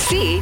AC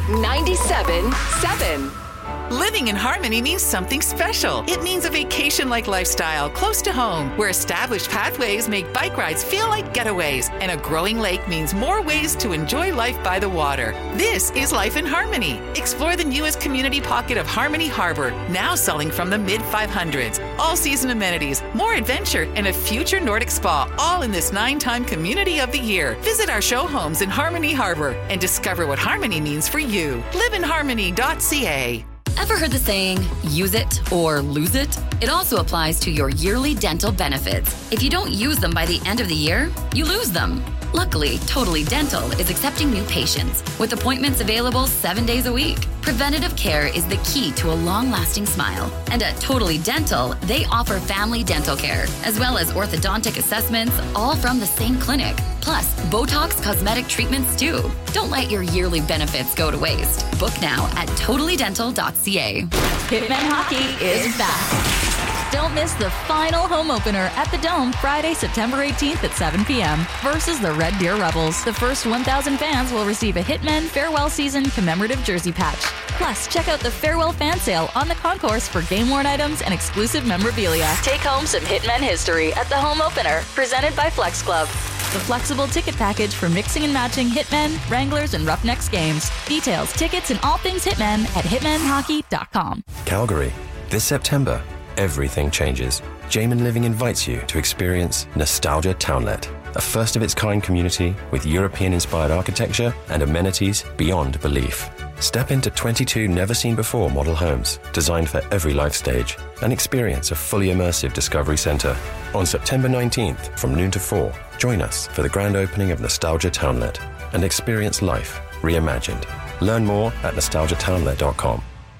97.7. Living in harmony means something special. It means a vacation-like lifestyle close to home, where established pathways make bike rides feel like getaways, and a growing lake means more ways to enjoy life by the water. This is Life in Harmony. Explore the newest community pocket of Harmony Harbor, now selling from the mid-500s. All-season amenities, more adventure, and a future Nordic spa, all in this 9-time Community of the Year. Visit our show homes in Harmony Harbor and discover what harmony means for you. Liveinharmony.ca. Ever heard the saying, use it or lose it? It also applies to your yearly dental benefits. If you don't use them by the end of the year, you lose them. Luckily, Totally Dental is accepting new patients with appointments available 7 days a week. Preventative care is the key to a long-lasting smile. And at Totally Dental, they offer family dental care, as well as orthodontic assessments, all from the same clinic. Plus, Botox cosmetic treatments too. Don't let your yearly benefits go to waste. Book now at totallydental.ca. Hitmen Hockey is back. Don't miss the final home opener at the Dome Friday, September 18th at 7 p.m. versus the Red Deer Rebels. The first 1,000 fans will receive a Hitmen Farewell Season commemorative jersey patch. Plus, check out the Farewell Fan Sale on the concourse for game-worn items and exclusive memorabilia. Take home some Hitmen history at the home opener, presented by Flex Club. The flexible ticket package for mixing and matching Hitmen, Wranglers, and Roughnecks games. Details, tickets, and all things Hitmen at hitmenhockey.com. Calgary, this September, everything changes. Jamin Living invites you to experience Nostalgia Townlet, a first-of-its-kind community with European-inspired architecture and amenities beyond belief. Step into 22 never-seen-before model homes designed for every life stage and experience a fully immersive Discovery Center. On September 19th from noon to 4, join us for the grand opening of Nostalgia Townlet and experience life reimagined. Learn more at nostalgiatownlet.com.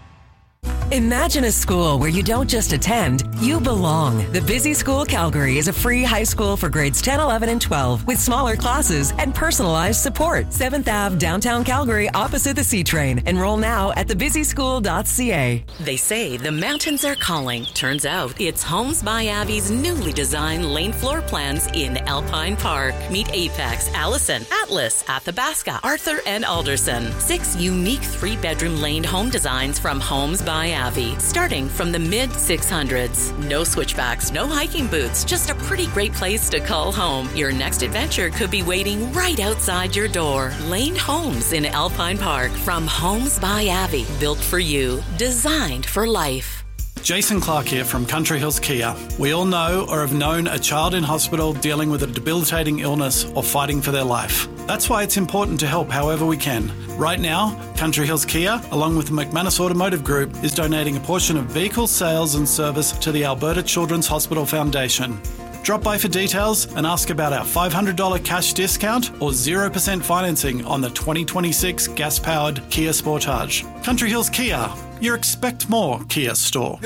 Imagine a school where you don't just attend, you belong. The Busy School Calgary is a free high school for grades 10, 11, and 12 with smaller classes and personalized support. 7th Ave, downtown Calgary, opposite the C-Train. Enroll now at thebusyschool.ca. They say the mountains are calling. Turns out it's Homes by Abby's newly designed lane floor plans in Alpine Park. Meet Apex, Allison, Atlas, Athabasca, Arthur, and Alderson. 6 unique 3-bedroom laned home designs from Homes by Avi, starting from the mid-600s. No switchbacks, no hiking boots, just a pretty great place to call home. Your next adventure could be waiting right outside your door. Laned homes in Alpine Park from Homes by Avi, built for you, designed for life. Jason Clark here from Country Hills Kia. We all know or have known a child in hospital dealing with a debilitating illness or fighting for their life. That's why it's important to help however we can. Right now, Country Hills Kia, along with the McManus Automotive Group, is donating a portion of vehicle sales and service to the Alberta Children's Hospital Foundation. Drop by for details and ask about our $500 cash discount or 0% financing on the 2026 gas-powered Kia Sportage. Country Hills Kia, your expect more Kia store.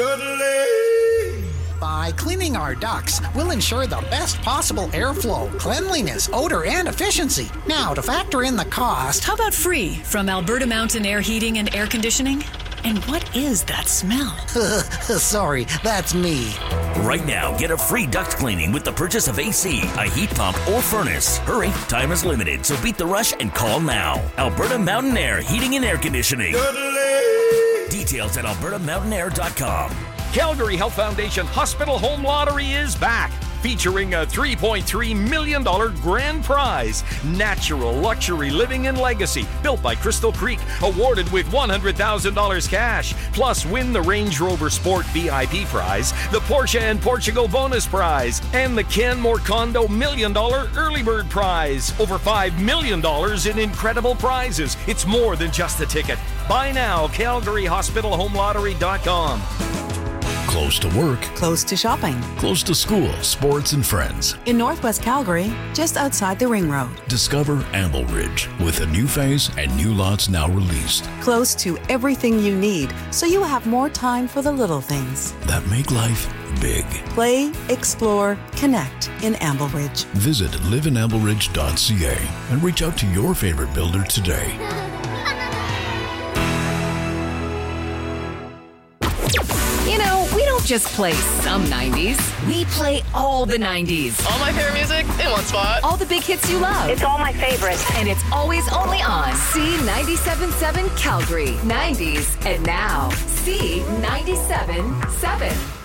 By cleaning our ducts, we'll ensure the best possible airflow, cleanliness, odor, and efficiency. Now, to factor in the cost... How about free from Alberta Mountain Air Heating and Air Conditioning? And what is that smell? Sorry, that's me. Right now, get a free duct cleaning with the purchase of AC, a heat pump, or furnace. Hurry, time is limited, so beat the rush and call now. Alberta Mountain Air Heating and Air Conditioning. Details at albertamountainair.com. Calgary Health Foundation Hospital Home Lottery is back, featuring a $3.3 million grand prize. Natural luxury living and legacy, built by Crystal Creek, awarded with $100,000 cash. Plus, win the Range Rover Sport VIP prize, the Porsche and Portugal bonus prize, and the Ken Morcondo $1 million early bird prize. Over $5 million in incredible prizes. It's more than just a ticket. Buy now, CalgaryHospitalHomeLottery.com. Close to work. Close to shopping. Close to school, sports, and friends. In Northwest Calgary, just outside the Ring Road. Discover Amble Ridge with a new phase and new lots now released. Close to everything you need, so you have more time for the little things that make life big. Play, explore, connect in Amble Ridge. Visit liveinambleridge.ca and reach out to your favorite builder today. just play some 90s. We play all the 90s. All my favorite music in one spot. All the big hits you love. It's all my favorites. And it's always only on C97.7 Calgary. 90s and now. C97.7.